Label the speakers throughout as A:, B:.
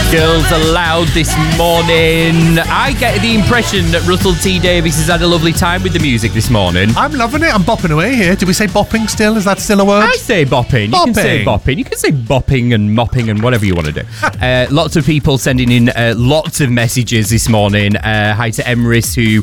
A: Girls Aloud this morning. I get the impression that Russell T Davies has had a lovely time with the music this morning.
B: I'm loving it. I'm bopping away here. Do we say bopping still? Is that still a word?
A: I say bopping. You can say bopping. You can say bopping and mopping and whatever you want to do. Lots of people sending in lots of messages this morning. Hi to Emrys, who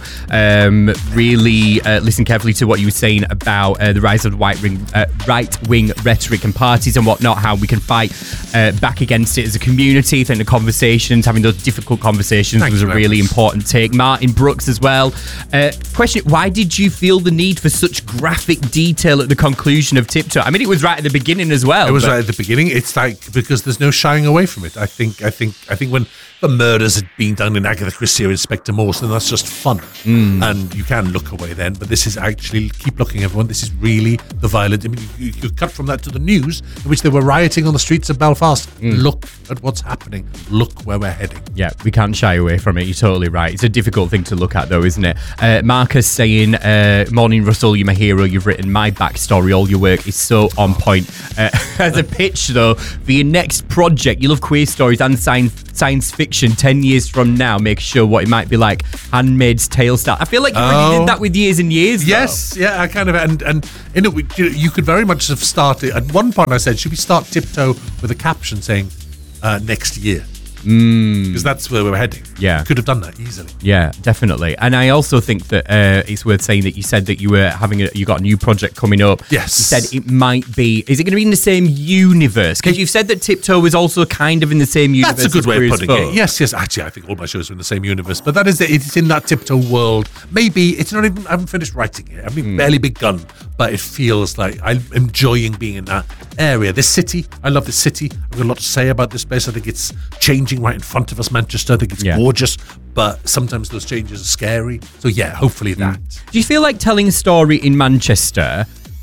A: really listened carefully to what you were saying about the rise of right-wing rhetoric and parties and whatnot, how we can fight back against it as a community. I think the conversations, having those difficult conversations was a really important take. Martin Brooks as well. Question, why did you feel the need for such graphic detail at the conclusion of Tiptoe? I mean, it was right at the beginning as well.
B: It was right at the beginning. It's like, because there's no shying away from it. I think when the murders had been done in Agatha Christie or Inspector Morse, then that's just fun. And you can look away then, but this is actually, keep looking everyone, this is really the violent. I mean, you cut from that to the news, in which they were rioting on the streets of Belfast. Look at what's happening. Look where we're heading.
A: Yeah, we can't shy away from it. You're totally right. It's a difficult thing to look at, though, isn't it? Marcus saying, morning, Russell, you're my hero. You've written my backstory. All your work is so on point. As a pitch, though, for your next project, you love queer stories and science fiction. 10 years from now, make sure what it might be like. Handmaid's Tale style. I feel like you already did that with Years and Years.
B: Yes, though. Yeah, I kind of, and in it, you could very much have started. At one point, I said, should we start Tiptoe with a caption saying next year? Because that's where we're heading.
A: Yeah.
B: Could have done that easily.
A: Yeah, definitely. And I also think that it's worth saying that you said that you were you got a new project coming up.
B: Yes.
A: You said it might be, is it going to be in the same universe? Because you've said that Tiptoe is also kind of in the same universe.
B: That's a good way of putting it. Yes. Actually, I think all my shows are in the same universe, but that is it. It's in that Tiptoe world. Maybe it's not even, I haven't finished writing it. I mean, barely begun, but it feels like I'm enjoying being in that area. This city, I love this city. I've got a lot to say about this place. I think it's changing right in front of us, Manchester. I think it's gorgeous, but sometimes those changes are scary. So yeah, hopefully that.
A: Do you feel like telling a story in Manchester,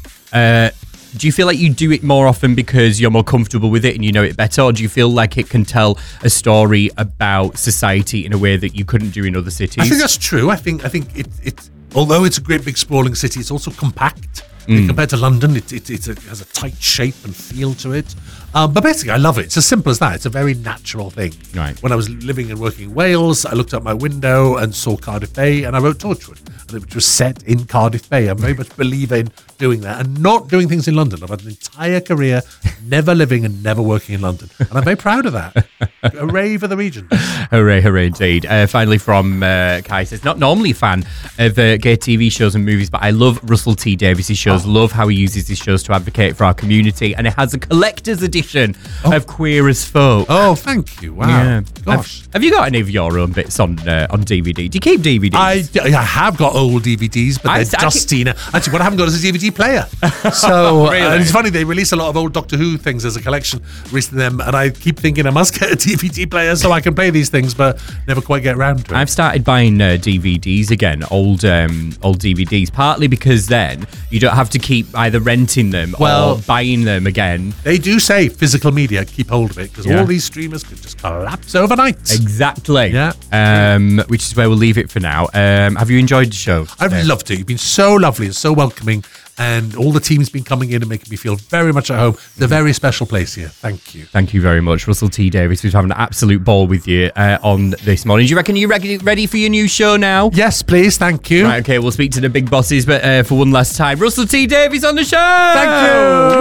A: do you feel like you do it more often because you're more comfortable with it and you know it better, or do you feel like it can tell a story about society in a way that you couldn't do in other cities?
B: I think that's true. I think it although it's a great big sprawling city, it's also compact. Compared to London, it has a tight shape and feel to it. But basically, I love it. It's as simple as that. It's a very natural thing.
A: Right.
B: When I was living and working in Wales, I looked out my window and saw Cardiff Bay, and I wrote Torchwood, which was set in Cardiff Bay. I'm very much a believer in doing that and not doing things in London. I've had an entire career never living and never working in London, and I'm very proud of that. Hooray for the region.
A: Hooray, hooray indeed. Finally from Kai says, not normally a fan of gay TV shows and movies, but I love Russell T Davies' shows. Love how he uses his shows to advocate for our community, and it has a collector's edition of Queer as Folk.
B: Oh, thank you. Wow.
A: Yeah.
B: Gosh.
A: Have you got any of your own bits on DVD? Do you keep DVDs?
B: I have got old DVDs, but they're dusty. Actually, what I haven't got is a DVD player. So
A: Really?
B: It's funny, they release a lot of old Doctor Who things as a collection recently, and I keep thinking I must get a DVD player so I can play these things, but never quite get around to it.
A: I've started buying DVDs again, old DVDs, partly because then you don't have to keep either renting them or buying them again.
B: They do say physical media, keep hold of it, because all these streamers could just collapse overnight.
A: Exactly.
B: Yeah.
A: Which is where we'll leave it for now. Have you enjoyed the show?
B: I've loved it. You've been so lovely and so welcoming, and all the team's been coming in and making me feel very much at home. It's a very special place here. Thank you.
A: Thank you very much, Russell T Davies. We've had an absolute ball with you on this morning. Do you reckon you're ready for your new show now?
B: Yes, please. Thank you.
A: Right, okay, we'll speak to the big bosses, but for one last time, Russell T Davies on the show!
B: Thank you!